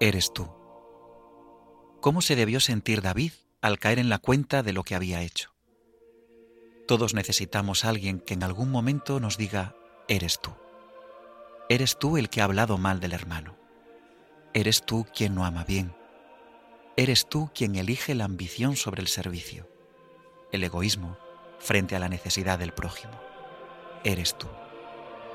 eres tú. ¿Cómo se debió sentir David al caer en la cuenta de lo que había hecho? Todos necesitamos a alguien que en algún momento nos diga, eres tú. Eres tú el que ha hablado mal del hermano. Eres tú quien no ama bien. Eres tú quien elige la ambición sobre el servicio, el egoísmo frente a la necesidad del prójimo. Eres tú.